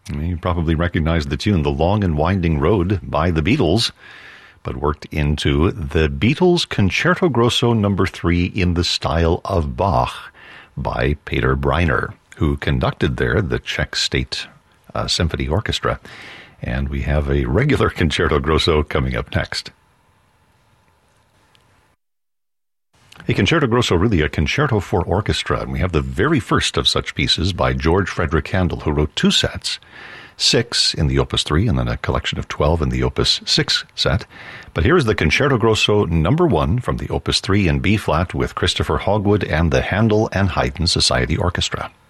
You probably recognize the tune, The Long and Winding Road by the Beatles, but worked into the Beatles Concerto Grosso No. 3 in the style of Bach by Peter Breiner, who conducted there the Czech State Symphony Orchestra. And we have a regular Concerto Grosso coming up next. A Concerto Grosso, really a concerto for orchestra, and we have the very first of such pieces by George Frederick Handel, who wrote two sets, 6 in the Opus 3 and then a collection of 12 in the Opus 6 set. But here is the Concerto Grosso No. 1 from the Opus 3 in B-flat with Christopher Hogwood and the Handel and Haydn Society Orchestra.